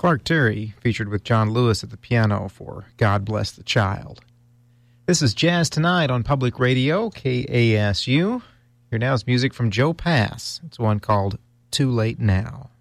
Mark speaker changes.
Speaker 1: Clark Terry featured with John Lewis at the piano for God Bless the Child. This is Jazz Tonight on Public Radio, KASU. Here now is music from Joe Pass. It's one called Too Late Now.